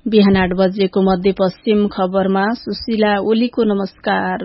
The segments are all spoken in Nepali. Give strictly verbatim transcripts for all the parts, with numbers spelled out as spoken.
बिहान आठ बजेको मध्यपश्चिम खबरमा सुशीला ओलीको नमस्कार।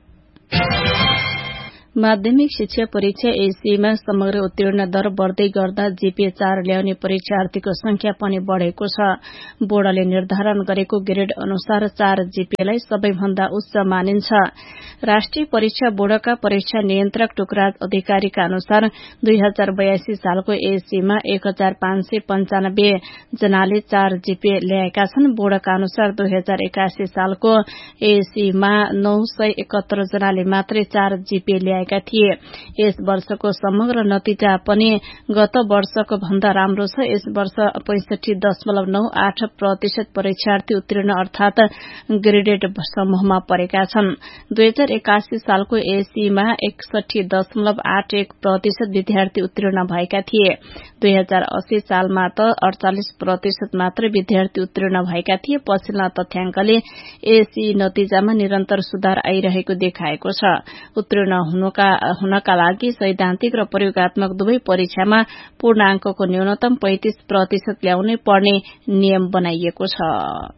माध्यमिक शिक्षा परीक्षा एसीमा समग्र उत्तीर्ण दर बढ़दै गर्दा जीपीए चार ल्याउने परीक्षार्थीको संख्या पनि बढ़ेको छ। बोर्डले निर्धारण गरेको ग्रेड अनुसार चार जीपीएलाई सबैभन्दा उच्च मानिन्छ। राष्ट्रिय परीक्षा बोर्डका परीक्षा नियन्त्रक टुकराज अधिकारीका अनुसार दुई हजार बयासी सालको एसीमा एक हजार पाँच सय पञ्चानब्बे जनाले चार जीपीए ल्याएका छन्। बोर्डका अनुसार दुई हजार एकासी सालको एसीमा नौ सय एकहत्तर जनाले मात्रै चार जीपीए ल्याए थिए। यस वर्षको समग्र नतिजा पनि गत वर्षको भन्दा राम्रो छ। यस वर्ष पैंसठी दशमलव नौ आठ प्रतिशत परीक्षार्थी उत्तीर्ण अर्थात ग्रेडेड समूहमा परेका छन्। दुई हजार एकासी सालको एसीमा एकसठी दशमलव आठ एक प्रतिशत विद्यार्थी उत्तीर्ण भएका थिए। दुई हजार अस्सी सालमा त अड़चालिस प्रतिशत मात्रै विद्यार्थी उत्तीर्ण भएका थिए। पछिल्ला तथ्याङ्कले एसी नतिजामा निरन्तर सुधार आइरहेको देखाएको छ। उत्तीर्ण हुनुका हुनका लागि सैद्धान्तिक र प्रयोगात्मक दुवै परीक्षामा पूर्णाङ्कको न्यूनतम पैंतीस प्रतिशत ल्याउनै पर्ने नियम बनाइएको छ।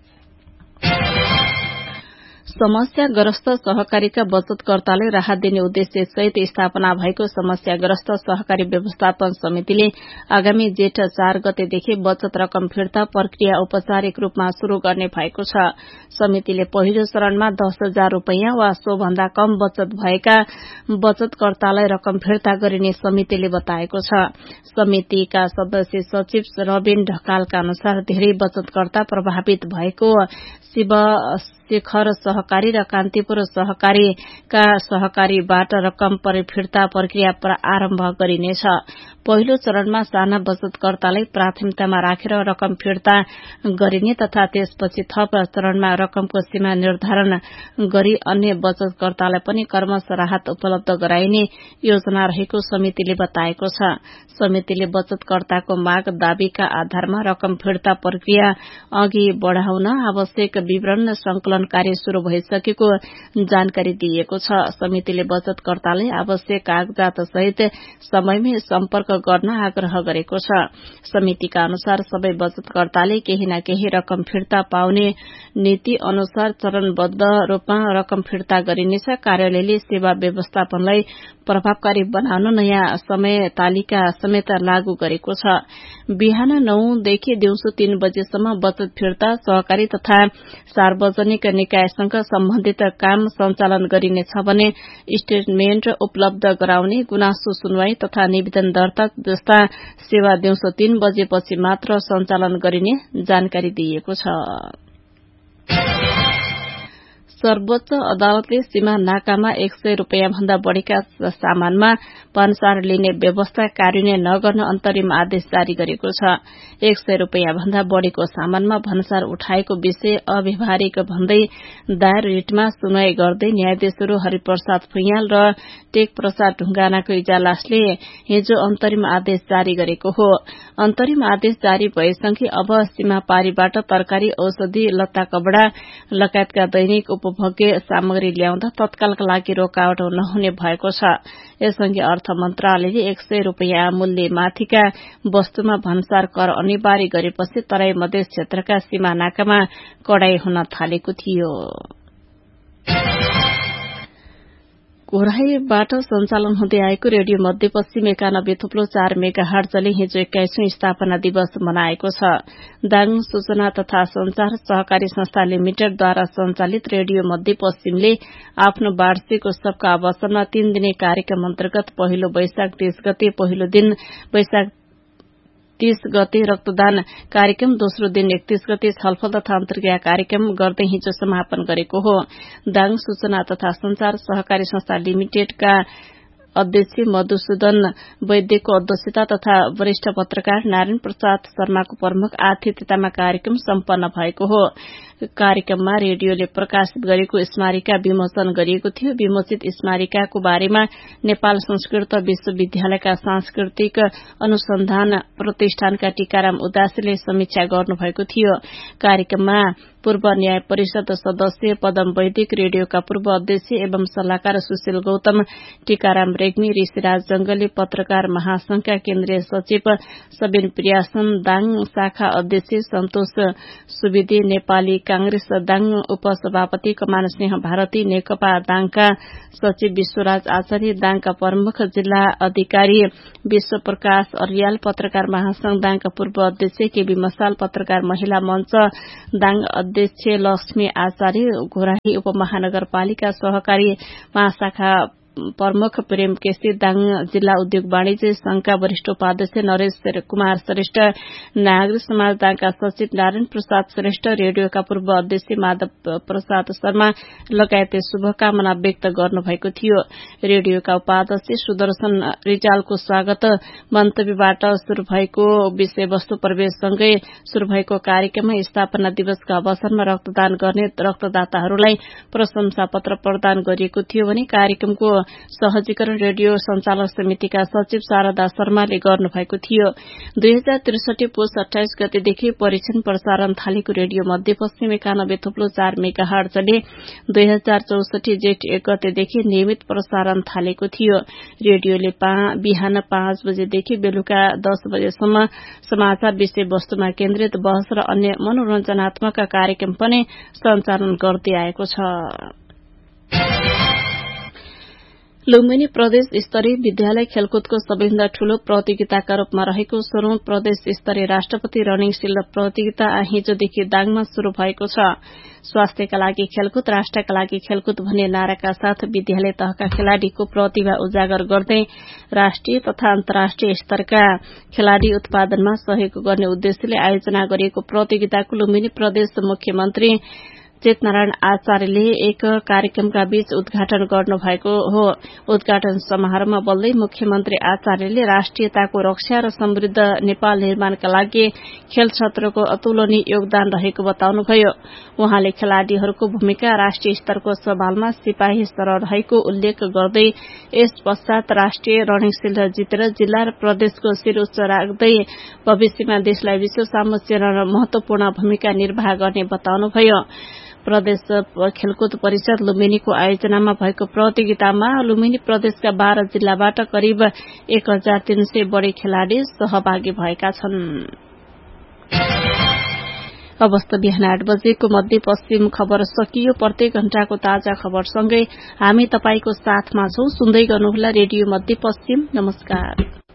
समस्याग्रस्त सहकारीका बचतकर्तालाई राहत दिने उद्देश्य सहित स्थापना भएको समस्याग्रस्त सहकारी व्यवस्थापन समितिले आगामी जेठ चार गतेदेखि बचत रकम फिर्ता प्रक्रिया औपचारिक रूपमा शुरू गर्ने भएको छ। समितिले पहिलो चरणमा दस हजार रूपियाँ वा सोभन्दा कम बचत भएका बचतकर्तालाई रकम फिर्ता गरिने समितिले बताएको छ। समितिका सदस्य सचिव रबिन ढकालका अनुसार धेरै बचतकर्ता प्रभावित भएको शिव शेखर सहकारी र कान्तिपुर सहकारीका सहकारीबाट रकम फिर्ता प्रक्रिया आरम्भ गरिनेछ। पहिलो चरणमा साना बचतकर्तालाई प्राथमिकतामा राखेर रकम फिर्ता गरिने तथा त्यसपछि थप चरणमा रकमको सीमा निर्धारण गरी अन्य बचतकर्तालाई पनि कर्मश राहत उपलब्ध गराइने योजना रहेको समितिले बताएको छ। समितिले बचतकर्ताको माग दावीका आधारमा रकम फिर्ता प्रक्रिया अघि बढ़ाउन आवश्यक विवरण संकलन कार्य शुरू भइसकेको जानकारी दिएको छ। समितिले बचतकर्तालाई आवश्यक कागजात सहित समयमै सम्पर्क गर्न आग्रह गरेको छ। समितिका अनुसार सबै बचतकर्ताले केही न केही रकम फिर्ता पाउने नीति अनुसार चरणबद्ध रूपमा रकम फिर्ता गरिनेछ। कार्यालयले सेवा व्यवस्थापनलाई प्रभावकारी बनाउन नयाँ समय तालिका समेत लागू गरेको छ। बिहान नौदेखि दिउँसो तीन बजेसम्म बचत फिर्ता सहकारी तथा सार्वजनिक निकायसँग सम्बन्धित काम सञ्चालन गरिनेछ भने स्टेटमेन्ट उपलब्ध गराउने, गुनासो सुनवाई तथा निवेदन दर्ता जस्ता सेवा दिउँसो तीन बजेपछि मात्र सञ्चालन गरिने जानकारी दिइएको छ। सर्वोच्च अदालतले सीमा नाकामा एक सय रूपियाँ भन्दा बढ़ीका सामानमा भन्सार लिने व्यवस्था कार्यान्वयन नगर्न अन्तरिम आदेश जारी गरेको छ। एक सय रूपियाँ भन्दा बढ़ीको सामानमा भन्सार उठाएको विषय अव्यवहारिक भन्दै दायर रिटमा सुनवाई गर्दै न्यायाधीशहरू हरिप्रसाद फुइयाल र टेक प्रसाद ढुंगानाको इजलासले हिजो अन्तरिम आदेश जारी गरेको हो। अन्तरिम आदेश जारी भएसँगै अब सीमा पारीबाट तरकारी, औषधि, लत्ता कपड़ा लगायतका दैनिक उपभोग्य सामग्री ल्याउँदा तत्कालका लागि रोकावट नहुने भएको छ। यससँगै अर्थ मन्त्रालयले एक सय रूपियाँ मूल्य माथिका वस्तुमा भन्सार कर अनिवार्य गरेपछि तराई मधेस क्षेत्रका सीमा नाकामा कडाई हुन थालेको थियो। कोराईबाट सञ्चालन हुँदै आएको रेडियो मध्यपश्चिम एकानब्बे थुप्लो चार मेगा हर्जले हिजो एक्काइसौं स्थापना दिवस मनाएको छ। दाङ सूचना तथा संचार सहकारी संस्था लिमिटेडद्वारा संचालित रेडियो मध्यपश्चिमले आफ्नो वार्षिक उत्सवका अवसरमा तीन दिने कार्यक्रम अन्तर्गत पहिलो वैशाख तीस गते पहिलो दिन वैशाख तीस गते रक्तदान कार्यक्रम, दोस्रो दिन एकतीस गते छलफल तथा अन्तर्क्रिया कार्यक्रम गर्दै हिजो समापन गरेको हो। दाङ सूचना तथा संचार सहकारी संस्था लिमिटेडका अध्यक्ष मधुसूदन वैद्यको अध्यक्षता तथा वरिष्ठ पत्रकार नारायण प्रसाद शर्माको प्रमुख आतिथ्यतामा कार्यक्रम सम्पन्न भएको हो। कार्यक्रममा रेडियोले प्रकाशित गरेको स्मारिका विमोचन गरिएको थियो। विमोचित स्मारिकाको बारेमा नेपाल संस्कृत विश्वविद्यालयका सांस्कृतिक अनुसन्धान प्रतिष्ठानका टीकाराम उदासीले समीक्षा गर्नुभएको थियो। कार्यक्रममा पूर्व न्याय परिषद सदस्य पदम वैदिक, रेडियोका पूर्व अध्यक्ष एवं सल्लाहकार सुशील गौतम, टीकाराम रेग्मी, ऋषिराज जंगली, पत्रकार महासंघका केन्द्रीय सचिव सबिन प्रियासन, दाङ शाखा अध्यक्ष सन्तोष सुवेदी, नेपाली कांग्रेस दाङ उपसभापति कमान सिंह भारती, नेकपा दाङका सचिव विश्वराज आचार्य, दाङका प्रमुख जिल्ला अधिकारी विश्व प्रकाश अर्याल, पत्रकार महासंघ दाङका पूर्व अध्यक्ष केबी मसाल, पत्रकार महिला मंच दाङ अध्यक्ष लक्ष्मी आचार्य, घोराही उपमहानगरपालिका सहकारी महाशाखा प्रमुख प्रेम केसी, दाङ जिल्ला उद्योग वाणिज्य संघका वरिष्ठ उपाध्यक्ष नरेश कुमार श्रेष्ठ, नागरिक समाज दाङका सचिव नारायण प्रसाद श्रेष्ठ, रेडियोका पूर्व अध्यक्ष माधव प्रसाद शर्मा लगायत शुभकामना व्यक्त गर्नुभएको थियो। रेडियोका उपाध्यक्ष सुदर्शन रिजालको स्वागत मन्तव्यबाट शुरू भएको विषयवस्तु प्रवेशसँगै शुरू भएको कार्यक्रममा स्थापना दिवसका अवसरमा रक्तदान गर्ने रक्तदाताहरूलाई प्रशंसा पत्र प्रदान गरिएको थियो भने कार्यक्रमको सहजीकरण रेडियो संचालक समितिका सचिव शारदा शर्माले गर्नुभएको थियो। दुई हजार त्रिसठी पुष अठाइस गतेदेखि परीक्षण प्रसारण थालेको रेडियो मध्यपश्चिम एकानब्बे थुप्लो चार मेगा हर्जले दुई हजार चौसठी जेठ एक गतेदेखि नियमित प्रसारण थालेको थियो। रेडियोले बिहान पाँच बजेदेखि बेलुका दस बजेसम्म समाचार विषय वस्तुमा केन्द्रित बहस र अन्य मनोरञ्जनात्मक कार्यक्रम पनि सञ्चालन गर्दै आएको छ। लुम्बिनी प्रदेश स्तरीय विद्यालय खेलकुदको सबैभन्दा ठूलो प्रतियोगिताका रूपमा रहेको सोह्रौं प्रदेश स्तरीय राष्ट्रपति रनिङ शिल्ड प्रतियोगिता हिजोदेखि दाङमा शुरू भएको छ। स्वास्थ्यका लागि खेलकुद, राष्ट्रका लागि खेलकुद भन्ने नाराका साथ विद्यालय तहका खेलाड़ीको प्रतिभा उजागर गर्दै राष्ट्रिय तथा अन्तर्राष्ट्रिय स्तरका खेलाड़ी उत्पादनमा सहयोग गर्ने उद्देश्यले आयोजना गरिएको प्रतियोगिताको लुम्बिनी प्रदेश मुख्यमन्त्री चेतनारायण आचार्यले एक कार्यक्रमका बीच उद्घाटन गर्नुभएको हो। उद्घाटन समारोहमा बोल्दै मुख्यमन्त्री आचार्यले राष्ट्रियताको रक्षा र समृद्ध नेपाल निर्माणका लागि खेल क्षेत्रको अतुलनीय योगदान रहेको बताउनुभयो। उहाँले खेलाड़ीहरूको भूमिका राष्ट्रिय स्तरको सवालमा सिपाही स्तर रहेको उल्लेख गर्दै यस पश्चात राष्ट्रिय रनिङ शिल्ड जितेर जिल्ला र प्रदेशको शिर उच्च राख्दै भविष्यमा देशलाई विश्व सामु चिनाउन महत्वपूर्ण भूमिका निर्वाह गर्ने बताउनुभयो। प्रदेश खेलकुद परिषद लुम्बिनीको आयोजनामा भएको प्रतियोगितामा लुम्बिनी प्रदेशका बाह्र जिल्लाबाट करिब एक हजार तीन सय बढ़ी खेलाड़ी सहभागी भएका छन्। अवस्था बिहान आठ बजेको मध्यपश्चिम खबर सकियो। प्रत्येक घण्टाको ताजा खबरसँगै हामी तपाईको साथमा छौं। सुन्दै गर्नुहोला रेडियो मध्यपश्चिम। नमस्कार।